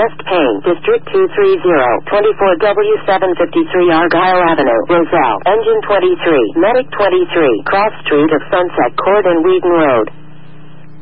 Chest Pain, District 230, 24W753 Argyle Avenue, Roselle, Engine 23, Medic 23, Cross Street of Sunset Court and Wheaton Road.